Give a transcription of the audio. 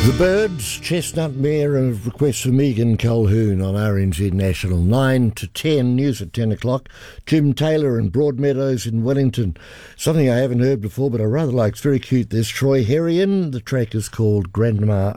The Birds, Chestnut Mare, and requests for Megan Colquhoun on RNZ National. 9 to 10, news at 10 o'clock. Jim Taylor in Broadmeadows in Wellington. Something I haven't heard before, but I rather like. It's very cute. There's Troy Herrion. The track is called Grandma